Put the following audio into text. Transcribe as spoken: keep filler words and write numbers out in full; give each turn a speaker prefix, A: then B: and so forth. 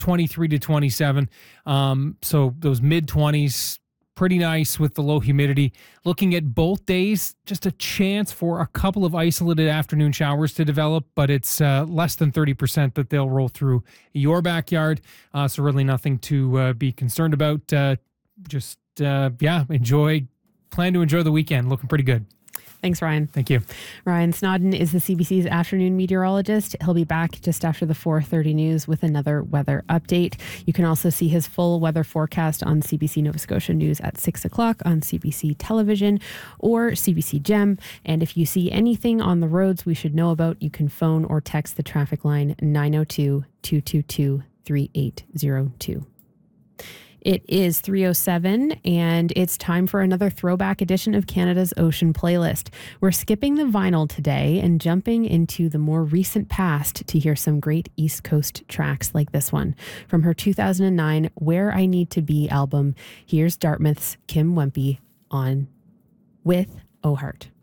A: twenty-three to twenty-seven. Um, so those mid twenties, pretty nice with the low humidity. Looking at both days, just a chance for a couple of isolated afternoon showers to develop, but it's uh, less than thirty percent that they'll roll through your backyard. Uh, so really nothing to uh, be concerned about. Uh, just, uh, yeah, enjoy, plan to enjoy the weekend. Looking pretty good.
B: Thanks, Ryan.
A: Thank you.
B: Ryan Snodden is the C B C's afternoon meteorologist. He'll be back just after the four thirty news with another weather update. You can also see his full weather forecast on C B C Nova Scotia News at six o'clock on C B C Television or C B C Gem. And if you see anything on the roads we should know about, you can phone or text the traffic line nine oh two, two two two, three eight oh two. It is three oh seven, and it's time for another throwback edition of Canada's Ocean Playlist. We're skipping the vinyl today and jumping into the more recent past to hear some great East Coast tracks like this one. From her two thousand nine Where I Need to Be album, here's Dartmouth's Kim Wempe on with Oh Heart.